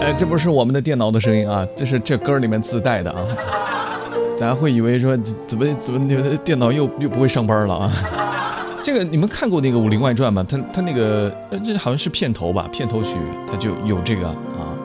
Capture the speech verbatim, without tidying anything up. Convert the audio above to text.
呃，这不是我们的电脑的声音啊，这是这歌里面自带的啊。大家会以为说怎么怎么你们的电脑又又不会上班了啊？这个你们看过那个《武林外传》吗？它它那个呃这好像是片头吧，片头曲它就有这个啊。